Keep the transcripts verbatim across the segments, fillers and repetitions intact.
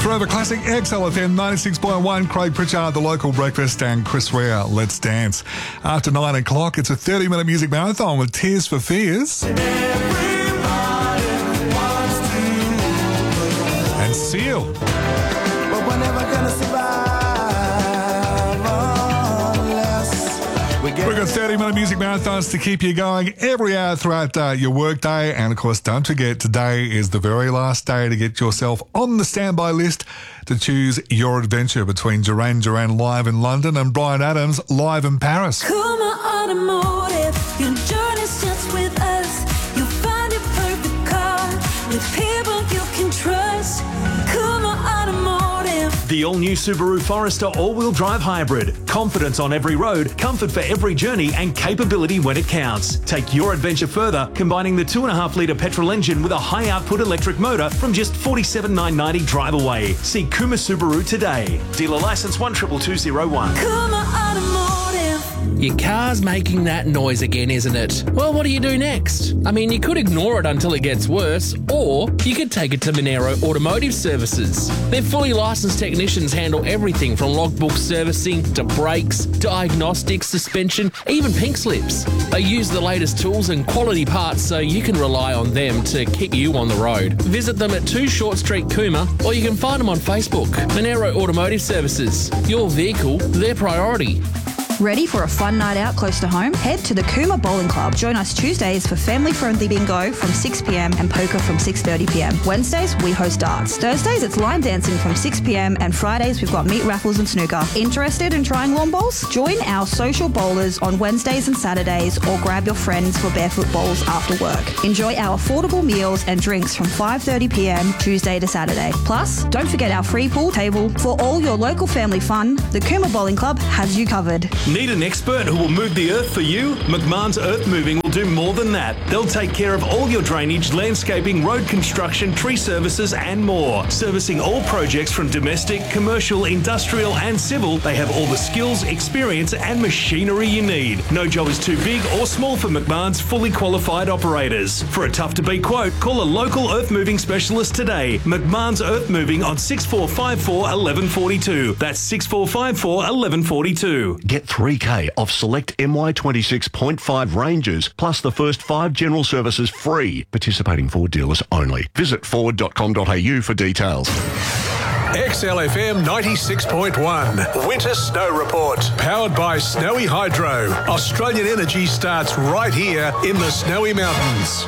Forever Classic, X L F M ninety-six point one, Craig Pritchard, The Local Breakfast, and Chris Rea, Let's Dance. After nine o'clock, it's a thirty-minute music marathon with Tears for Fears. And Seal. But we're never gonna survive unless we get... We've got thirty-minute music marathons to keep you going every hour throughout uh, your workday. And, of course, don't forget, today is the very last day to get yourself on the standby list to choose your adventure between Duran Duran live in London and Bryan Adams live in Paris. Kuma Automotive, your journey starts with us. You'll find your perfect car with people you can trust. Kuma Automotive. The all-new Subaru Forester all-wheel drive hybrid. Confidence on every road, comfort for every journey, and capability when it counts. Take your adventure further, combining the two point five litre petrol engine with a high-output electric motor from just forty-seven thousand nine hundred ninety drive away. See Kuma Subaru today. Dealer licence one two two two zero one. Kuma Automotive. Your car's making that noise again, isn't it? Well, what do you do next? I mean, you could ignore it until it gets worse, or you could take it to Monero Automotive Services. Their fully licensed technicians handle everything from logbook servicing to brakes, diagnostics, suspension, even pink slips. They use the latest tools and quality parts so you can rely on them to keep you on the road. Visit them at two Short Street, Cooma, or you can find them on Facebook. Monero Automotive Services. Your vehicle, their priority. Ready for a fun night out close to home? Head to the Cooma Bowling Club. Join us Tuesdays for family-friendly bingo from six p m and poker from six thirty p m. Wednesdays, we host darts. Thursdays, it's line dancing from six p m and Fridays, we've got meat raffles and snooker. Interested in trying lawn bowls? Join our social bowlers on Wednesdays and Saturdays, or grab your friends for barefoot bowls after work. Enjoy our affordable meals and drinks from five thirty p m Tuesday to Saturday. Plus, don't forget our free pool table. For all your local family fun, the Cooma Bowling Club has you covered. Need an expert who will move the earth for you? McMahon's Earth Moving will do more than that. They'll take care of all your drainage, landscaping, road construction, tree services, and more. Servicing all projects from domestic, commercial, industrial, and civil, they have all the skills, experience, and machinery you need. No job is too big or small for McMahon's fully qualified operators. For a tough-to-beat quote, call a local earth moving specialist today. McMahon's Earth Moving on six four five four, one one four two. That's six four five four, one one four two. Get three K off select M Y twenty-six point five Rangers, plus the first five general services free. Participating Ford dealers only. Visit ford dot com dot a u for details. X L F M ninety-six point one. Winter Snow Report. Powered by Snowy Hydro. Australian energy starts right here in the Snowy Mountains.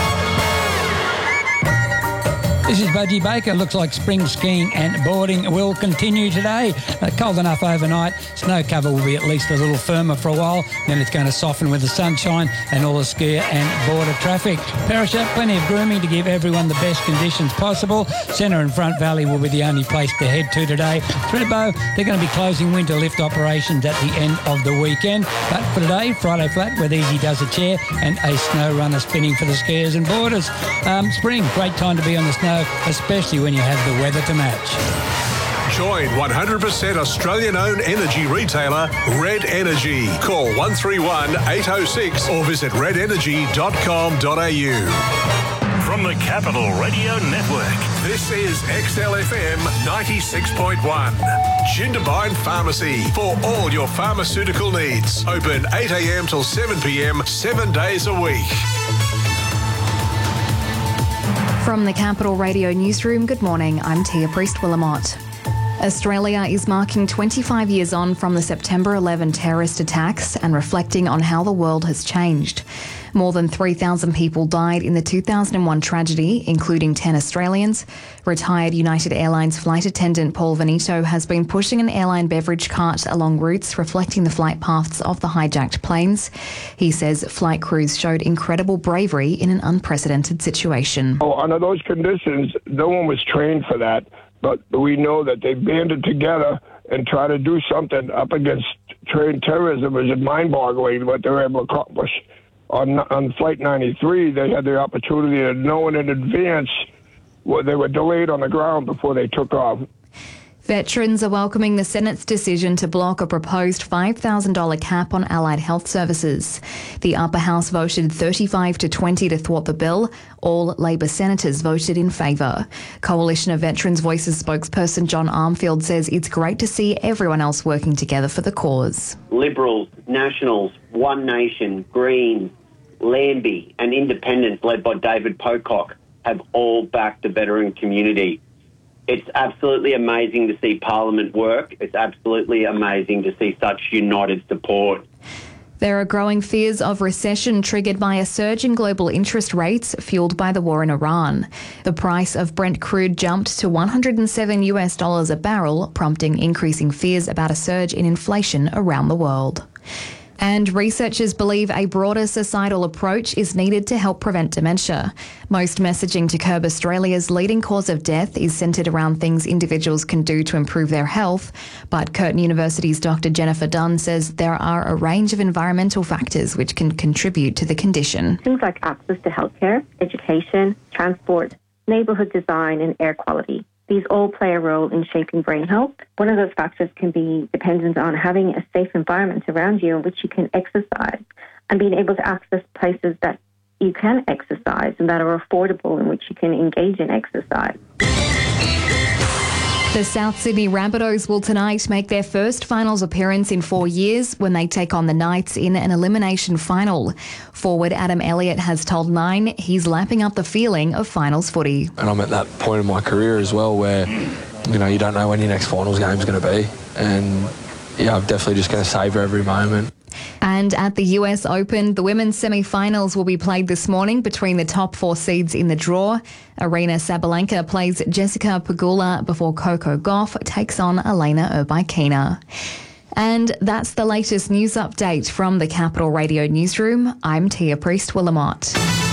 This is Budgie Baker. Looks like spring skiing and boarding will continue today. Uh, cold enough overnight. Snow cover will be at least a little firmer for a while. Then it's going to soften with the sunshine and all the skier and border traffic. Perisher, plenty of grooming to give everyone the best conditions possible. Centre and Front Valley will be the only place to head to today. Thredbo, they're going to be closing winter lift operations at the end of the weekend. But for today, Friday flat with Easy Does a Chair and a snow runner spinning for the skiers and boarders. Um, spring, great time to be on the snow, especially when you have the weather to match. Join one hundred percent Australian-owned energy retailer Red Energy. Call one three one, eight oh six or visit red energy dot com dot a u. From the Capital Radio Network, this is X L F M ninety-six point one. Jindabyne Pharmacy for all your pharmaceutical needs. Open eight a m till seven p m, seven days a week. From the Capital Radio Newsroom, good morning, I'm Tia Priest-Willamott. Australia is marking twenty-five years on from the September eleventh terrorist attacks and reflecting on how the world has changed. More than three thousand people died in the two thousand one tragedy, including ten Australians. Retired United Airlines flight attendant Paul Veneto has been pushing an airline beverage cart along routes reflecting the flight paths of the hijacked planes. He says flight crews showed incredible bravery in an unprecedented situation. Oh, under those conditions, no one was trained for that. But we know that they banded together and tried to do something up against train terrorism. It was mind-boggling what they were able to accomplish. On, on Flight ninety-three, they had the opportunity of knowing in advance well, they were delayed on the ground before they took off. Veterans are welcoming the Senate's decision to block a proposed five thousand dollars cap on allied health services. The upper house voted thirty-five to twenty to thwart the bill. All Labor senators voted in favour. Coalition of Veterans Voices spokesperson John Armfield says it's great to see everyone else working together for the cause. Liberals, Nationals, One Nation, Greens, Lambie and Independents led by David Pocock have all backed the veteran community. It's absolutely amazing to see Parliament work. It's absolutely amazing to see such united support. There are growing fears of recession triggered by a surge in global interest rates fueled by the war in Iran. The price of Brent crude jumped to one hundred seven US dollars a barrel, prompting increasing fears about a surge in inflation around the world. And researchers believe a broader societal approach is needed to help prevent dementia. Most messaging to curb Australia's leading cause of death is centred around things individuals can do to improve their health. But Curtin University's Doctor Jennifer Dunn says there are a range of environmental factors which can contribute to the condition. Things like access to healthcare, education, transport, neighbourhood design and air quality. These all play a role in shaping brain health. One of those factors can be dependent on having a safe environment around you in which you can exercise and being able to access places that you can exercise and that are affordable in which you can engage in exercise. The South Sydney Rabbitohs will tonight make their first finals appearance in four years when they take on the Knights in an elimination final. Forward Adam Elliott has told Nine he's lapping up the feeling of finals footy. And I'm at that point in my career as well where, you know, you don't know when your next finals game is going to be. And, yeah, I'm definitely just going to savour every moment. And at the U S Open, the women's semi-finals will be played this morning between the top four seeds in the draw. Arena Sabalenka plays Jessica Pegula before Coco Gauff takes on Elena Urbikina. And that's the latest news update from the Capital Radio Newsroom. I'm Tia Priest-Willamot.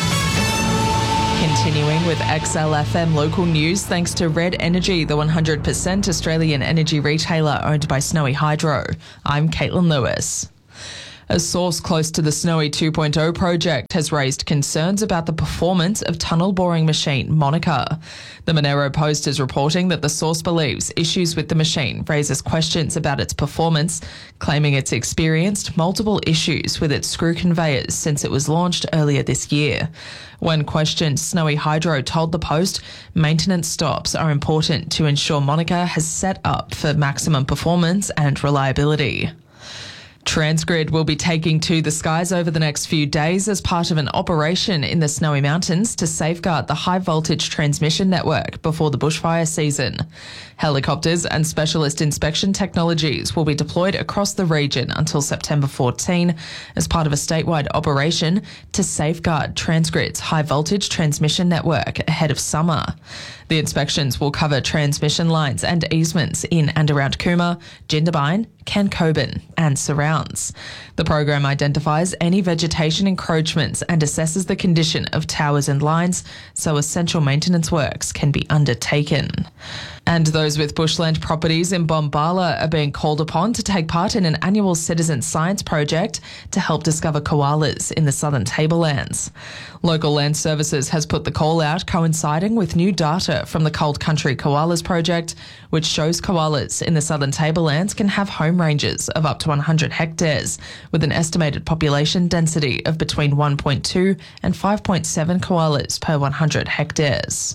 Continuing with X L F M local news, thanks to Red Energy, the one hundred percent Australian energy retailer owned by Snowy Hydro. I'm Caitlin Lewis. A source close to the Snowy two point oh project has raised concerns about the performance of tunnel boring machine Monica. The Monero Post is reporting that the source believes issues with the machine raises questions about its performance, claiming it's experienced multiple issues with its screw conveyors since it was launched earlier this year. When questioned, Snowy Hydro told the Post maintenance stops are important to ensure Monica has set up for maximum performance and reliability. Transgrid will be taking to the skies over the next few days as part of an operation in the Snowy Mountains to safeguard the high-voltage transmission network before the bushfire season. Helicopters and specialist inspection technologies will be deployed across the region until September fourteenth as part of a statewide operation to safeguard Transgrid's high-voltage transmission network ahead of summer. The inspections will cover transmission lines and easements in and around Cooma, Jindabyne, Cancoban and surrounds. The program identifies any vegetation encroachments and assesses the condition of towers and lines so essential maintenance works can be undertaken. And those with bushland properties in Bombala are being called upon to take part in an annual citizen science project to help discover koalas in the southern tablelands. Local Land Services has put the call out coinciding with new data from the Cold Country Koalas project, which shows koalas in the southern tablelands can have home ranges of up to one hundred hectares, with an estimated population density of between one point two and five point seven koalas per one hundred hectares.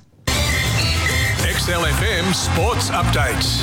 X L F M Sports Updates.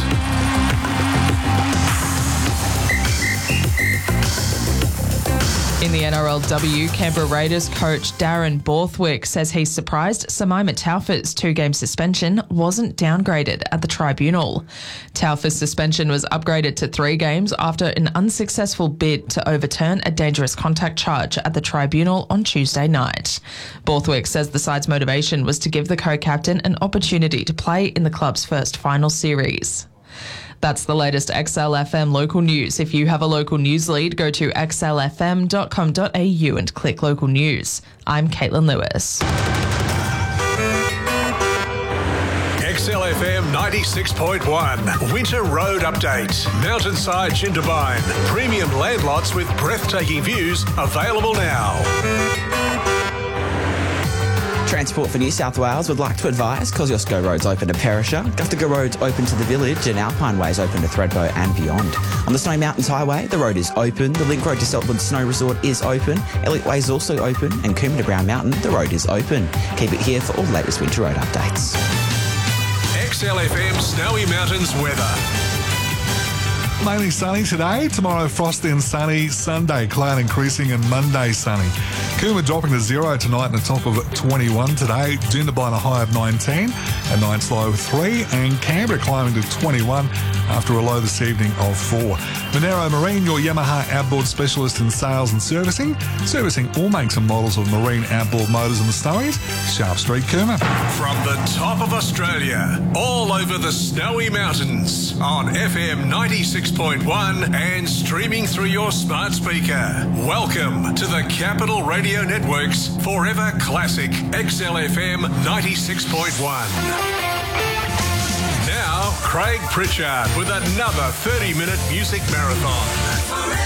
In the N R L W, Canberra Raiders coach Darren Borthwick says he's surprised Samaima Taufa's two-game suspension wasn't downgraded at the tribunal. Taufa's suspension was upgraded to three games after an unsuccessful bid to overturn a dangerous contact charge at the tribunal on Tuesday night. Borthwick says the side's motivation was to give the co-captain an opportunity to play in the club's first final series. That's the latest X L F M local news. If you have a local news lead, go to x l f m dot com dot a u and click local news. I'm Caitlin Lewis. X L F M ninety-six point one Winter Road Update. Mountainside Jindabyne. Premium land lots with breathtaking views available now. Transport for New South Wales would like to advise Kosciuszko Road's open to Perisher, Guthaga Road's open to the Village, and Alpine Way's open to Thredbo and beyond. On the Snowy Mountains Highway, the road is open. The Link Road to Selkwood Snow Resort is open. Elliot Way is also open, and Coombe to Brown Mountain, the road is open. Keep it here for all the latest winter road updates. X L F M Snowy Mountains weather. Mainly sunny today, tomorrow frosty and sunny, Sunday cloud increasing and Monday sunny. Coombe dropping to zero tonight and a top of twenty-one today, Jindabyne a high of nineteen, a night's low of three, and Canberra climbing to twenty-one after a low this evening of four. Monero Marine, your Yamaha outboard specialist in sales and servicing, servicing all makes and models of marine outboard motors in the Snowies, Sharp Street, Coombe. From the top of Australia, all over the Snowy Mountains, on F M ninety-six point one and streaming through your smart speaker. Welcome to the Capital Radio Network's Forever Classic X L F M ninety-six point one. Now, Craig Pritchard with another thirty-minute music marathon.